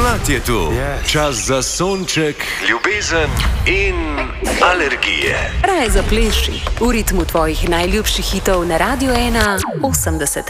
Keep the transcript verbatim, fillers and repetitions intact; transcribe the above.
Pomlad je tu, Yes. čas za sonček, ljubezen in alergije. Raje zapleši v ritmu tvojih najljubših hitov na Radio ena osemdeset.